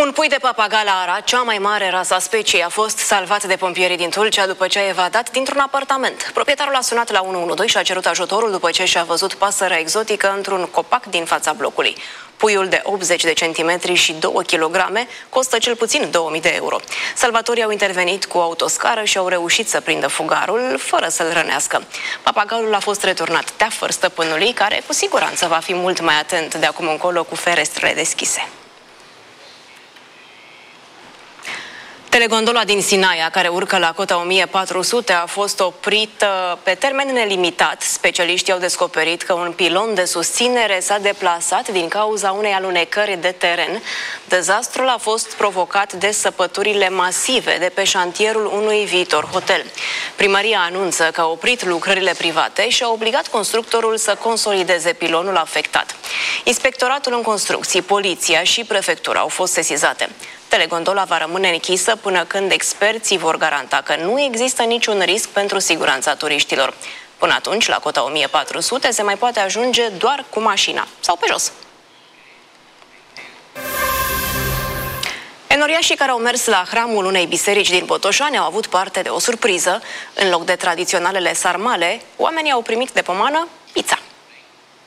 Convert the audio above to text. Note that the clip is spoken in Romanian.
Un pui de papagal la Arad, cea mai mare rasă a speciei, a fost salvat de pompierii din Tulcea după ce a evadat dintr-un apartament. Proprietarul a sunat la 112 și a cerut ajutorul după ce și-a văzut pasărea exotică într-un copac din fața blocului. Puiul de 80 de centimetri și 2 kg costă cel puțin 2000 de euro. Salvatorii au intervenit cu autoscară și au reușit să prindă fugarul fără să-l rănească. Papagalul a fost returnat teafăr stăpânului, care cu siguranță va fi mult mai atent de acum încolo cu ferestrele deschise. Telegondola din Sinaia, care urcă la cota 1400, a fost oprită pe termen nelimitat. Specialiștii au descoperit că un pilon de susținere s-a deplasat din cauza unei alunecări de teren. Dezastrul a fost provocat de săpăturile masive de pe șantierul unui viitor hotel. Primăria anunță că a oprit lucrările private și a obligat constructorul să consolideze pilonul afectat. Inspectoratul în construcții, poliția și prefectura au fost sesizate. Telegondola va rămâne închisă până când experții vor garanta că nu există niciun risc pentru siguranța turiștilor. Până atunci, la cota 1400 se mai poate ajunge doar cu mașina sau pe jos. Enoriașii care au mers la hramul unei biserici din Botoșani au avut parte de o surpriză. În loc de tradiționalele sarmale, oamenii au primit de pomană